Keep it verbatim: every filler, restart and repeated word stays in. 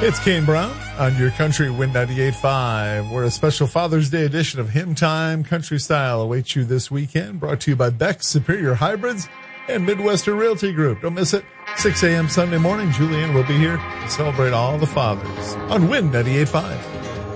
It's Kane Brown on your Country Wind ninety-eight point five, where a special Father's Day edition of Hymn Time Country Style awaits you this weekend. Brought to you by Beck's Superior Hybrids and Midwestern Realty Group. Don't miss it. six a.m. Sunday morning, Julianne will be here to celebrate all the fathers on Wind ninety-eight point five.